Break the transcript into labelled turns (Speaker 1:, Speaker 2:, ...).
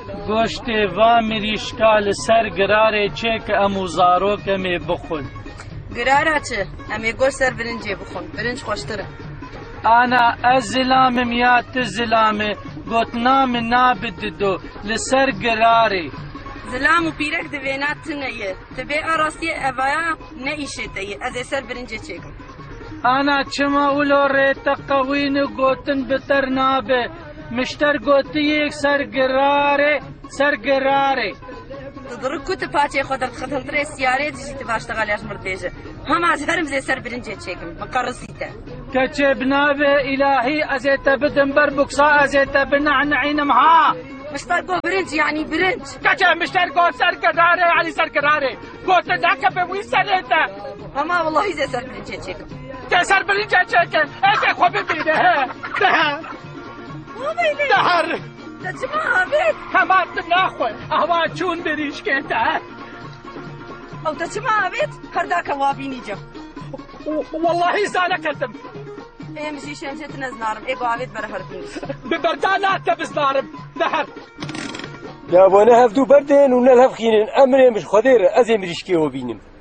Speaker 1: گۆشتê va mirîşka li ser girarê çêke em û zarokê mê bixwin.
Speaker 2: Girara çi? Em ê goş ser birincê bixwin. Birinc xweştir e.
Speaker 1: Ana ez zilamim ya tu zilamê, gotina min nabidido li ser girarê.
Speaker 2: Zilam û pîrek di vêna tune ye. Ti bê arastiyê evaya ne îşê te ye. Ez ê ser birincê çêkim.
Speaker 1: Ana çima ulo rête qewîn û gotin bi ter nabe. Mişter gotiyek ser girarê, ser girarê.
Speaker 2: Tu dirik ku tu paçê xwe derdixetintirê siyarê dijî tu baştegal ya ji mir dibêje. Hema ez herim zê ser birincê çêkim. Miqerisî te.
Speaker 1: Keçê binavê ilahî ez ê te bidim ber buksa ez ê te binehneînim ha.
Speaker 2: Mişter got birinc yanî birinc.
Speaker 1: Keçê mişter got ser girarê yanî ser girarê. Gotin neke bi wî serê te.
Speaker 2: Hema wallahî zê ser birincê çêkim.
Speaker 1: Te ser birincê çêkin. Ezê xwe bibîne he. Dehar.
Speaker 2: Te çima avêt?
Speaker 1: Hema tu naxwe. Ahwa çûn birîşkê te.
Speaker 2: Ew te çima avêt? Herdaka wa bînîcem.
Speaker 1: Wallahî zane ketim.
Speaker 2: Em jî şemşê tu nezinarim. Ê avêt bere her bînî.
Speaker 1: Bi berdana te bizdarim. Dehar.
Speaker 3: Ya bana hevdû berdên û nelhevxînin emrê mij Xwedê re ez ê mirîşkê we bînim.